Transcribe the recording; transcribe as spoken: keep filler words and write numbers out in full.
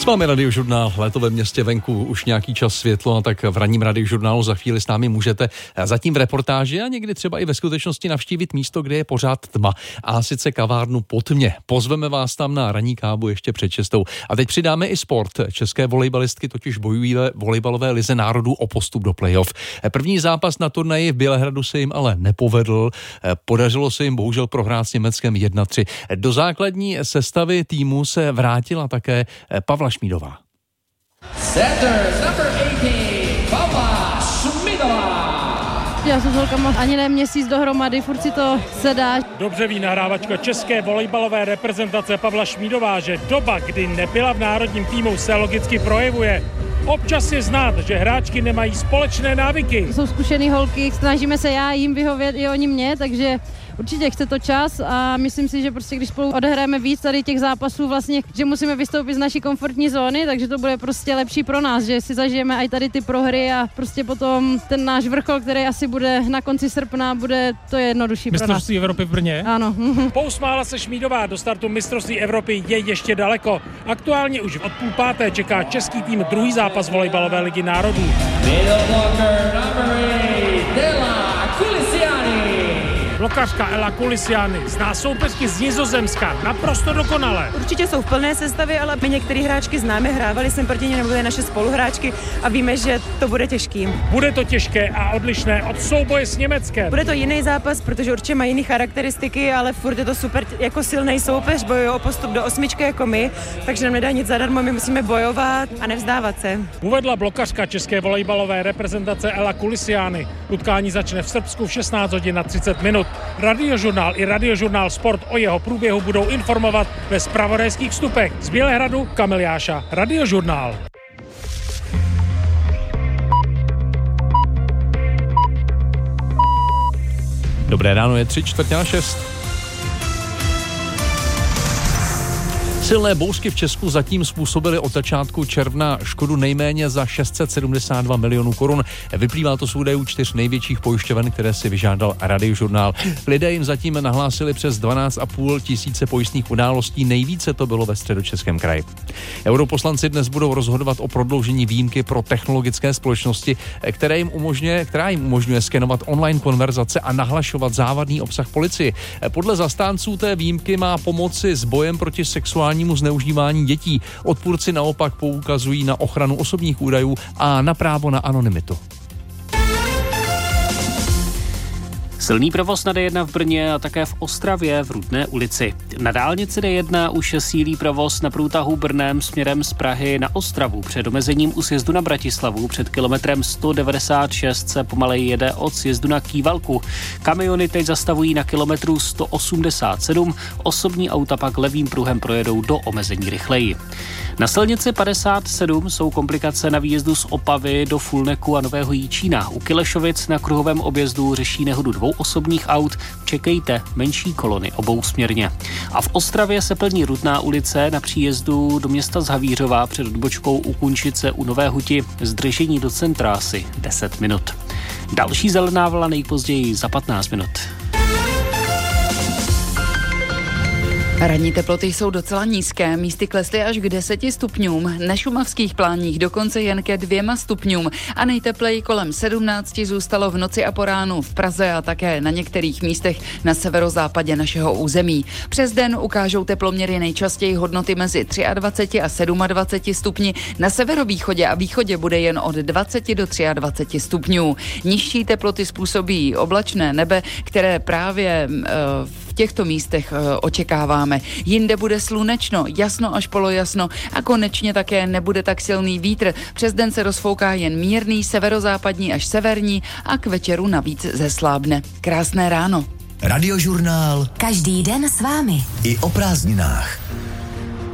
S vámi Radiožurnál, léto ve městě, venku už nějaký čas světlo, a tak v ranním Radiožurnálu za chvíli s námi můžete zatím v reportáži a někdy třeba i ve skutečnosti navštívit místo, kde je pořád tma, a sice kavárnu Po tmě. Pozveme vás tam na ranní kávu ještě před šestou. A teď přidáme i sport. České volejbalistky totiž bojují ve volejbalové lize národů o postup do playoff. První zápas na turnaji v Bělehradu se jim ale nepovedl. Podařilo se jim bohužel prohrát s Německem jedna tři. Do základní sestavy týmu se vrátila také Pavla Šmídová. Center, number osmnáct, Pavla Šmídová. Já jsem s holkama ani ne měsíc dohromady, furt si to sedá. Dobře ví nahrávačka české volejbalové reprezentace Pavla Šmídová, že doba, kdy nebyla v národním týmu, se logicky projevuje. Občas je znát, že hráčky nemají společné návyky. Jsou zkušený holky, snažíme se já jim vyhovět i oni mě, takže určitě chce to čas a myslím si, že prostě když spolu odehráme víc tady těch zápasů vlastně, že musíme vystoupit z naší komfortní zóny, takže to bude prostě lepší pro nás, že si zažijeme i tady ty prohry a prostě potom ten náš vrchol, který asi bude na konci srpna, bude to jednodušší pro nás. Mistrovství Evropy v Brně? Ano. Pousmála se Šmídová, do startu mistrovství Evropy je ještě daleko. Aktuálně už od půl páté čeká český tým druhý zápas volejbalové ligy národů. Blokařka Ela Kulisiani zná soupeřky z Nizozemska naprosto dokonale. Určitě jsou v plné sestavě, ale my některé hráčky známe, hrávali jsme proti ně, nebo naše spoluhráčky a víme, že to bude těžký. Bude to těžké a odlišné od souboje s Německem. Bude to jiný zápas, protože určitě mají jiné charakteristiky, ale furt je to super jako silný soupeř, bojují o postup do osmičky jako my, takže nám nedá nic zadarmo, my musíme bojovat a nevzdávat se. Uvedla blokařka české volejbalové reprezentace Ela Kulisiani. Utkání začne v Srbsku v šestnáct hodin na třicet minut. Radiožurnál i Radiožurnál Sport o jeho průběhu budou informovat ve zpravodajských vstupech. Z Bělehradu Kamil Jáša, Radiožurnál. Dobré ráno, je tři čtvrtě na šest. Silné bouřky v Česku zatím způsobily od začátku června škodu nejméně za šest set sedmdesát dva milionů korun. Vyplývá to z údajů čtyř největších pojišťoven, které si vyžádal Radiožurnál. Lidé jim zatím nahlásili přes dvanáct a půl tisíce pojistných událostí, nejvíce to bylo ve Středočeském kraji. Europoslanci dnes budou rozhodovat o prodloužení výjimky pro technologické společnosti, které jim umožňuje, která jim umožňuje skenovat online konverzace a nahlašovat závadný obsah policii. Podle zastánců té výjimky má pomoci s bojem proti sexuální zneužívání dětí. Odpůrci naopak poukazují na ochranu osobních údajů a na právo na anonymitu. Silný provoz na D jedna v Brně a také v Ostravě v Rudné ulici. Na dálnici D jedna už sílí provoz na průtahu Brnem směrem z Prahy na Ostravu. Před omezením u sjezdu na Bratislavu před kilometrem sto devadesát šest se pomalej jede od sjezdu na Kývalku. Kamiony teď zastavují na kilometru sto osmdesát sedm, osobní auta pak levým pruhem projedou do omezení rychleji. Na silnici padesát sedm jsou komplikace na výjezdu z Opavy do Fulneku a Nového Jíčína. U Kilešovic na kruhovém objezdu řeší nehodu dvou osobních aut. Čekejte menší kolony obousměrně. A v Ostravě se plní Rudná ulice na příjezdu do města z Havířova před odbočkou u Kunčice u Nové Huti. Zdržení do centra asi deset minut. Další zelená vlna nejpozději za patnáct minut. Ranní teploty jsou docela nízké, místy klesly až k deseti stupňům, na šumavských pláních dokonce jen ke dvěma stupňům a nejtepleji kolem sedmnácti zůstalo v noci a po ránu v Praze a také na některých místech na severozápadě našeho území. Přes den ukážou teploměry nejčastěji hodnoty mezi dvaceti třemi a dvaceti sedmi stupni, na severovýchodě a východě bude jen od dvaceti do dvaceti třech stupňů. Nižší teploty způsobí oblačné nebe, které právě uh, v těchto místech uh, očekáváme. Jinde bude slunečno, jasno až polojasno a konečně také nebude tak silný vítr. Přes den se rozfouká jen mírný severozápadní až severní a k večeru navíc zeslábne. Krásné ráno. Radiožurnál. Každý den s vámi. I o prázdninách.